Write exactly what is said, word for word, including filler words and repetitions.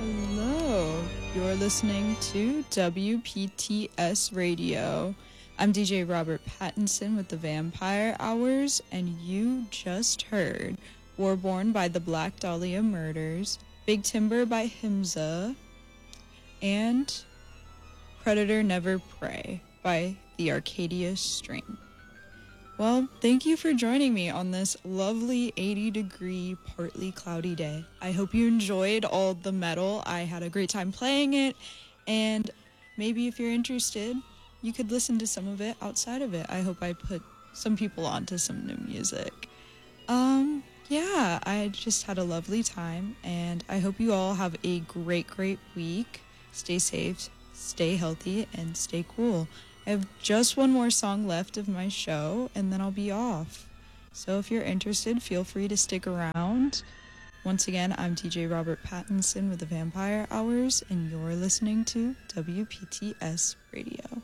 Hello, you're listening to W P T S Radio. I'm D J Robert Pattinson with the Vampire Hours, and you just heard Warborn by the Black Dahlia Murders, Big Timber by Himza, and Predator Never Prey by the Arcadia String. Well, thank you for joining me on this lovely eighty degree, partly cloudy day. I hope you enjoyed all the metal. I had a great time playing it, and maybe if you're interested, you could listen to some of it outside of it. I hope I put some people onto some new music. Um, yeah, I just had a lovely time, and I hope you all have a great, great week. Stay safe, stay healthy, and stay cool. I have just one more song left of my show, and then I'll be off. So if you're interested, feel free to stick around. Once again, I'm D J Robert Pattinson with the Vampire Hours, and you're listening to W P T S Radio.